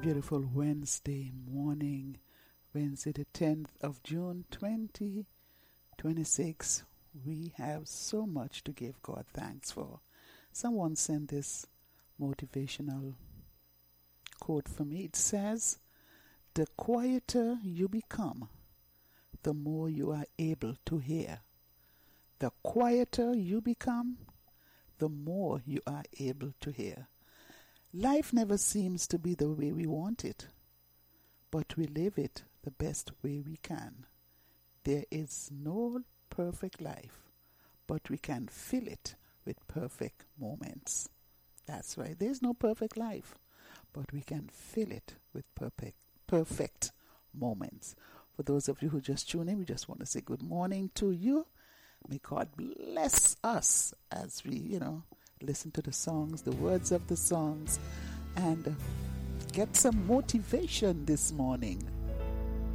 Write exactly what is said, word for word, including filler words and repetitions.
Beautiful Wednesday morning, Wednesday the tenth of June twenty twenty-six. We have so much to give God thanks for. Someone sent this motivational quote for me. It says, "The quieter you become, the more you are able to hear. The quieter you become, the more you are able to hear." Life never seems to be the way we want it, but we live it the best way we can. There is no perfect life, but we can fill it with perfect moments. That's right. There's no perfect life, but we can fill it with perfect, perfect moments. For those of you who just tune in, we just want to say good morning to you. May God bless us as we, you know, listen to the songs, the words of the songs, and uh, get some motivation this morning.